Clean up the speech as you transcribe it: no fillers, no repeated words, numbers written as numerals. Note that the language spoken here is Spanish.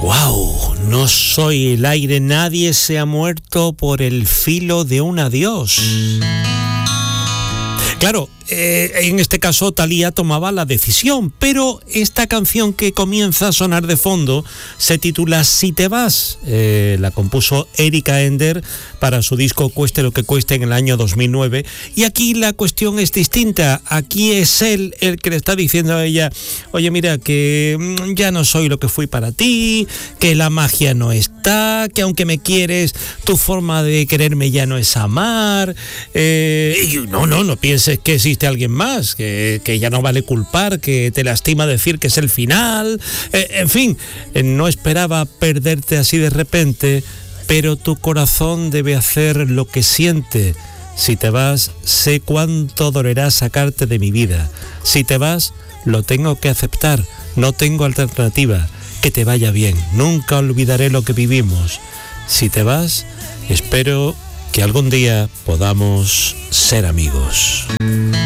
¡Guau! No soy el aire, nadie se ha muerto por el filo de un adiós. Claro, en este caso Thalía tomaba la decisión, pero esta canción que comienza a sonar de fondo se titula Si te vas. La compuso Erika Ender para su disco Cueste lo que cueste en el año 2009, y aquí la cuestión es distinta. Aquí es él el que le está diciendo a ella: oye, mira, que ya no soy lo que fui para ti, que la magia no está, que aunque me quieres, tu forma de quererme ya no es amar, y no pienses que existe alguien más, que ya no vale culpar, que te lastima decir que es el final, en fin, no esperaba perderte así de repente, pero tu corazón debe hacer lo que siente. Si te vas, sé cuánto dolerá sacarte de mi vida. Si te vas, lo tengo que aceptar, no tengo alternativa. Que te vaya bien, nunca olvidaré lo que vivimos. Si te vas, espero que algún día podamos ser amigos.